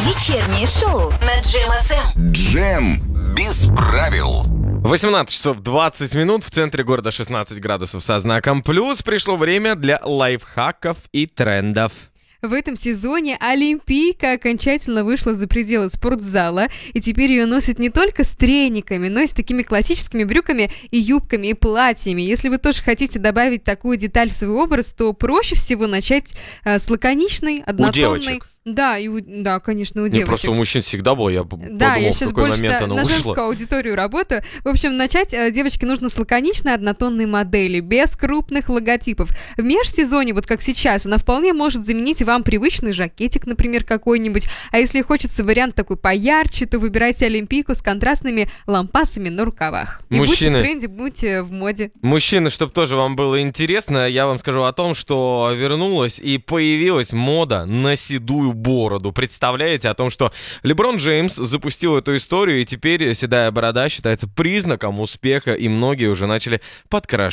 Вечернее шоу на Джем ФМ. Джем без правил. 18 часов 20 минут, в центре города 16 градусов со знаком плюс. Пришло время для лайфхаков и трендов. В этом сезоне Олимпийка окончательно вышла за пределы спортзала, и теперь ее носят не только с трениками, но и с такими классическими брюками и юбками, и платьями. Если вы тоже хотите добавить такую деталь в свой образ, то проще всего начать с лаконичной, однотонной... У девочек. Да, конечно, у Не, девочек. просто у мужчин всегда было, я подумал, Да, я в сейчас какой больше момент она на вышла. женскую аудиторию работаю. В общем, начать девочке нужно с лаконичной однотонной модели, без крупных логотипов. В межсезонье, вот как сейчас, она вполне может заменить вам привычный жакетик, например, какой-нибудь. А если хочется вариант такой поярче, то выбирайте олимпийку с контрастными лампасами на рукавах. И будьте в тренде, будьте в моде. Мужчины, чтобы тоже вам было интересно, я вам скажу о том, что вернулась и появилась мода на седую бороду. Представляете о том, что Леброн Джеймс запустил эту историю, и теперь седая борода считается признаком успеха, и многие уже начали подкрашивать